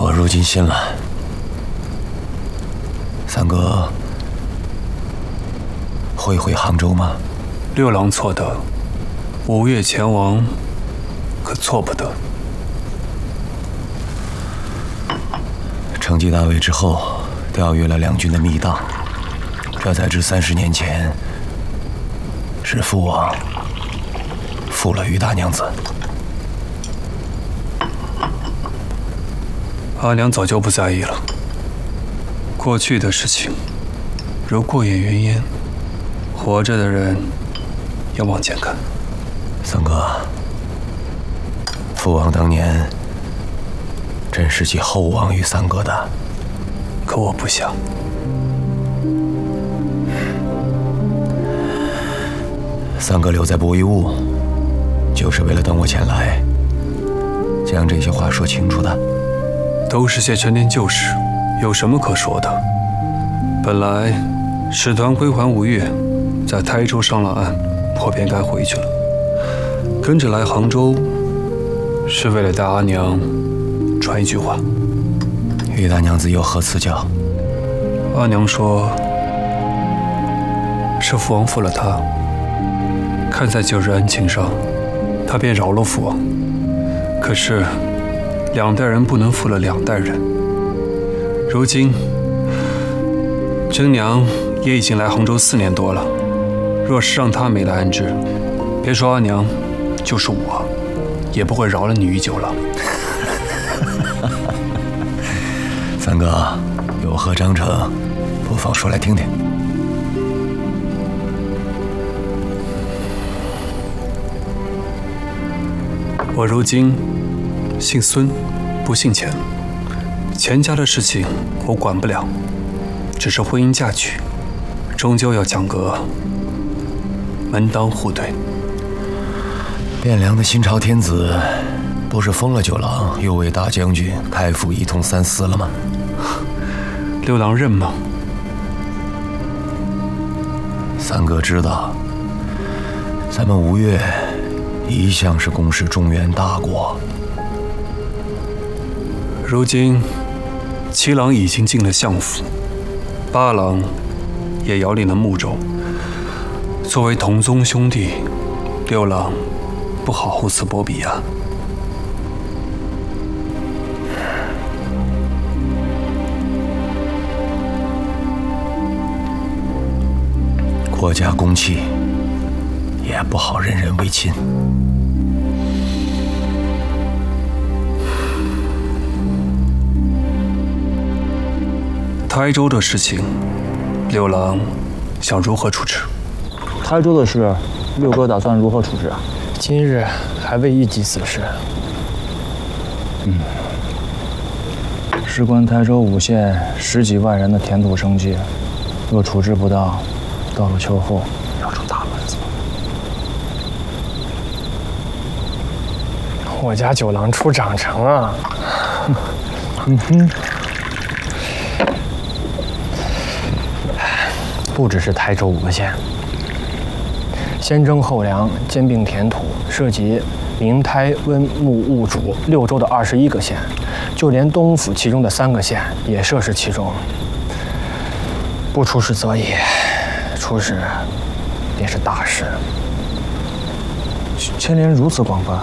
我如今信了。三哥会回杭州吗？ 六郎错得，5月前往，可错不得。 成绩大位之后，调阅了两军的密档，这才知30年前是父王负了于大娘子。 阿娘早就不在意了，过去的事情如过眼云烟，活着的人要往前看。 三哥，父王当年真是寄厚望于三哥的， 可我不想。 三哥留在博玉坞，就是为了等我前来，将这些话说清楚的。 都是些陈年旧事，有什么可说的？本来使团归还吴越，在台州上了岸，我便该回去了。跟着来杭州，是为了带阿娘传一句话。 于大娘子有何赐教？ 阿娘说，是父王负了她，看在旧日恩情上，她便饶了父王。可是2代人不能负了2代人。如今真娘也已经来杭州4年多了，若是让她没了安置，别说阿娘，就是我，也不会饶了你于九郎。 三哥，有何章程，不妨说来听听。 我如今姓孙，不姓钱。钱家的事情我管不了，只是婚姻嫁娶，终究要讲个门当户对。 汴梁的新朝天子，不是封了九郎，又为大将军、太傅一统3司了吗？ 六郎认吗？ 三哥知道，咱们吴越一向是攻势中原大国。 如今7郎已经进了相府，8郎也遥领了睦州。作为同宗兄弟，6郎不好互此波比啊。 国家公器也不好人人为亲。 台州的事情，6郎想如何处置？ 台州的事，六哥打算如何处置啊？今日还未议及此事。事关台州5县10几万人的田土生计，若处置不当，到了秋后要成大乱子。 我家九郎出长城啊！不只是台州5个县，先征后粮，兼并田土，涉及临台、温木、兀、渚6州的21个县，就连东府其中的3个县也涉事其中。不出事则已，出事便是大事。 牵连如此广泛，